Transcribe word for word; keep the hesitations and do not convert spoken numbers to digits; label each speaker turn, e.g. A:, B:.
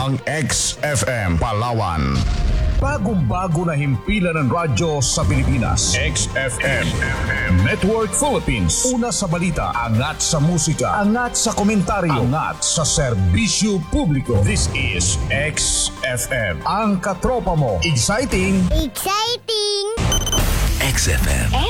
A: ang X F M Palawan. Bagong-bago na himpilan ng radyo sa Pilipinas. X F M Network Philippines. Una sa balita, angat sa musika, angat sa komentaryo, angat sa serbisyo publiko. This is X F M. Ang katropa mo. Exciting!
B: Exciting!
C: X F M.